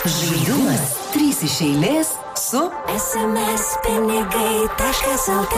Žaidimas 3 iš eilės su smspinigai.lt.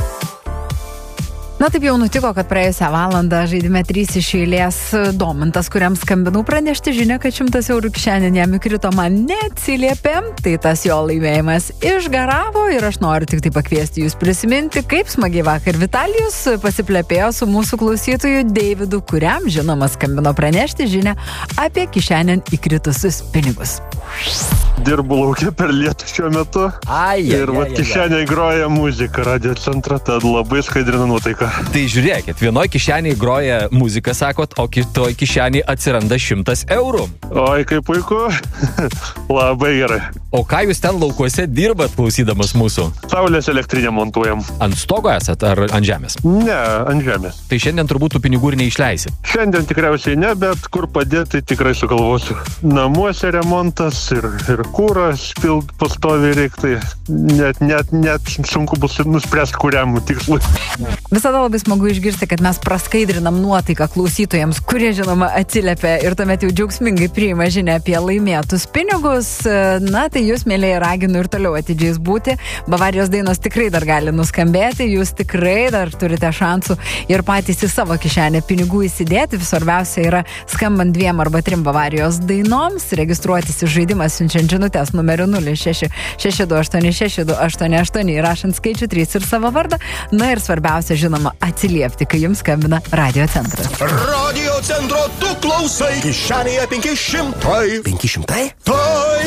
Na taip jau nutiko, kad praėjusią valandą žaidime 3 iš eilės Domantas, kuriam skambinau pranešti žinią, kad 100 eurų kišenėn jam įkrito, man neatsiliepė, tai tas jo laimėjimas išgaravo ir aš noriu tik tai pakviesti jūs prisiminti, kaip smagiai vakar Vitalijus pasiplepėjo su mūsų klausytoju Deividu, kuriam žinoma skambino pranešti žinią apie kišenėn įkritusius pinigus. Dirbu laukia per lietų šiuo metu ir kišenėje groja muzika radio centro, tad labai skaidrina nuotaiką. Tai žiūrėkit, vienoj kišenėje groja muzika, sakot, o kitoj kišenėje atsiranda 100 eurų. Oi, kaip puiku. Labai gerai. O ką jūs ten laukuose dirbat klausydamas mūsų? Saulės elektrinę montuojam. Ant stogo esat ar ant žemės? Ne, ant žemės. Tai šiandien turbūt tų pinigų ir neišleisit. Šiandien tikriausiai ne, bet kur padėti tikrai sugalvosiu. Namuose remontas ir kūras pilt pastoviai reiktai. Net sunku bus nuspręsti kuriam tikslui. Visada labai smagu išgirsti, kad mes praskaidrinam nuotaiką klausytojams, kurie žinoma atsiliepia ir tuomet jau džiaugsmingai priima žinią apie laimėtus pinigus. Na, tai jūs, mėlyje, raginu ir toliau atidžiais būti. Bavarijos dainos tikrai dar gali nuskambėti, jūs tikrai dar turite šansų ir patys į savo kišenę pinigų įsidėti. Svarbiausia yra skambant 2 arba 3 Bavarijos dainoms, registruotis į žaidimą siunčiant žinutės numeriu 0662866288 įrašant skaičių 3 ir savo vardą. Na ir svarbiausia, žinoma, atsiliepti, kai jums skambina radio centras. Radio centro tu klausai. Kišenėje 500. 500? Tai